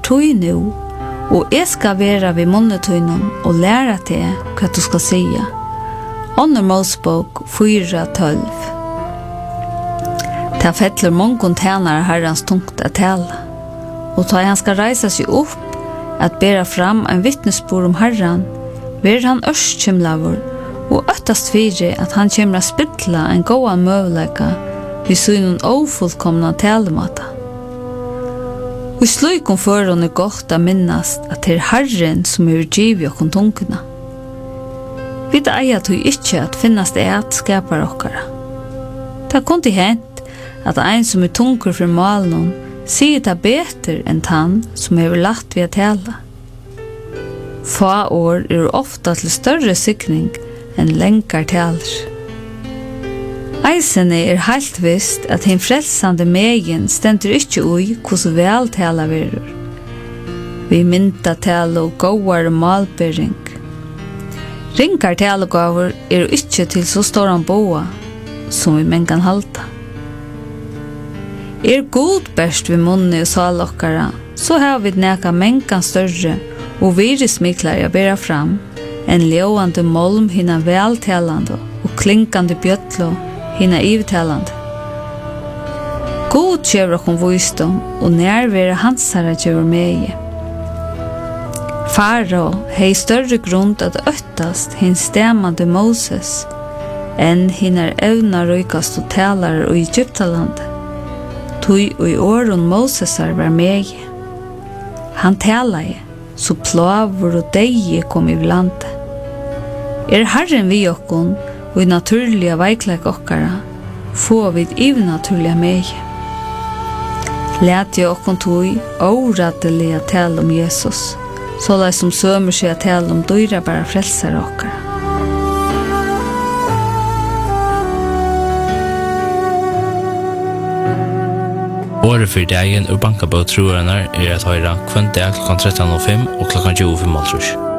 tøy nu, og jeg skal være ved munnetøynen og lære til hva du skal sige. Ånder Mosebok 4:12. Ta fettler mongon tjenere herrens tungt at tale, og ta han skal reise seg opp at bæra fram en vittnesbord om herren, ver han ørskymlaver, og øttast fire at han kommer å spytla en gåan møvelega vi synen ofullkomna talemata. Og slukum føron godt å minnast at det Herren som givet okkom tungna. Vi eier tog ikke at finnast et skapar okkara. Det kunne hent at ein som tungur for malen sier det beter enn han som lagt ved å tale. Få år ofta til større sikring enn lengar taler. Eisene helt visst at hin frelsande megen stendur ikkje ui hvordan vel tala verur. Vi mynta tala og gåar malbering. Ringar talagaver ikkje til så storan boa som vi mengan halta. God best vi munne og salokkara, så har vi neka mengan større og virismiklar jeg bæra fram en leovande molm hina veltalande og klinkande bjöttlo hina ivtalande. God gjør okkom visdom og nærvera hansara gjør meie. Farao hei større grund at øttast hin stemande Moses enn hinar evna røykast og talarar og Egyptaland. Tui og i åren Mosesar var meie. Han talaje, så plavur og deie kom i landet. Herren vi okkon og i naturliga veikleik okkara, få vid ivnaturliga meie. Læt jeg okkon tui åradelige tale om Jesus, så lai som sømer seg tale om dyra bara frelsar okkara. Året for dagen ur Bankabå troerne at høyre kvendt dag kl. 13.05 og kl. 20.05.